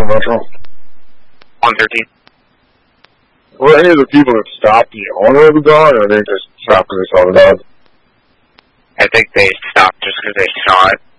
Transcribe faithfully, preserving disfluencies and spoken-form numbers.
Metro Metro. one thirteen. Were any of the people that stopped the owner of the dog, or they just stopped because they saw the dog? I think they stopped just because they saw it.